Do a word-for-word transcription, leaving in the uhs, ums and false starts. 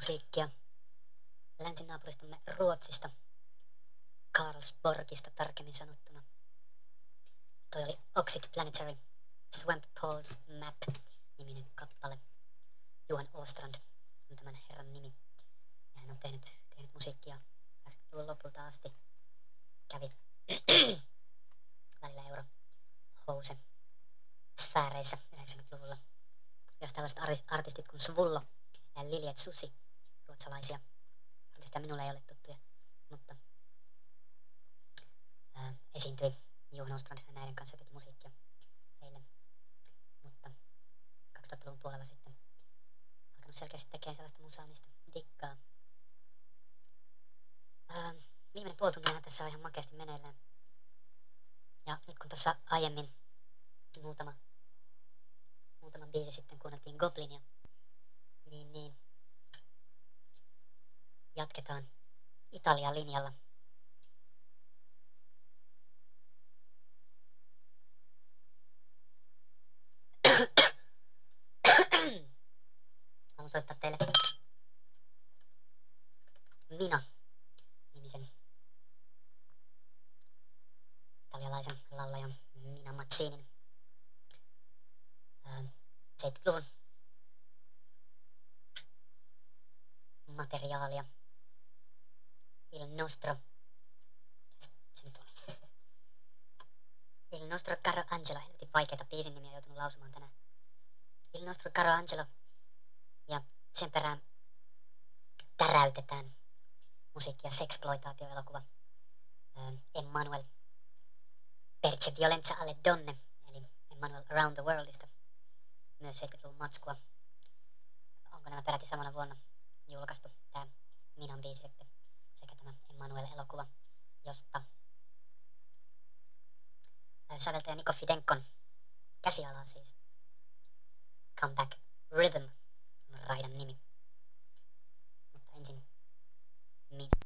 musiikkia länsinaapuristamme Ruotsista, Karlsborgista tarkemmin sanottuna. Toi oli Oxid Planetary, Swamp Paws Map-niminen kappale. Johan Åstrand on tämän herran nimi. Ja hän on tehnyt, tehnyt musiikkia kahdeksankymmentäluvun lopulta asti. Kävi välillä Eurohouse sfääreissä yhdeksänkymmentäluvulla. Jos tällaiset artistit kuin Svullo ja Liljet Susi, ruotsalaisia artisteja minulle ei ole tuttuja, mutta ää, esiintyi Johan Åstrand ja näiden kanssa teki musiikkia heille. Mutta kaksituhattaluvun puolella sitten alkanut selkeästi tekemään sellaista musaa, mistä dikkaa. Ää, viimeinen puoli tuntiahan tässä on ihan makeasti meneillään. Ja nyt kun tuossa aiemmin muutama, muutama biisi sitten kuunneltiin Goblinia, niin, niin jatketaan Italian linjalla. Haluan soittaa teille Mina-nimisen italialaisen laulajan Mina Mazzinin seitsemänkymmentäluvun materiaalia. Il nostro, se nyt oli? Il nostro caro Angelo, helvetin vaikeita biisin nimiä joutunut lausumaan tänään. Il nostro caro Angelo, ja sen perään täräytetään musiikkia sexploitaatioelokuva Emmanuel Perce Violenza alle Donne, eli Emmanuel Around the Worldista, myös seitsemänkymmentäluvun matskua. Onko nämä peräti samana vuonna julkaistu, tämä Minan biisi sitten, sekä tämä Emmanuel-elokuva, josta säveltäjä Niko Fidenkon käsialaa siis Come Back Rhythm on raidan nimi. Mutta ensin Mina.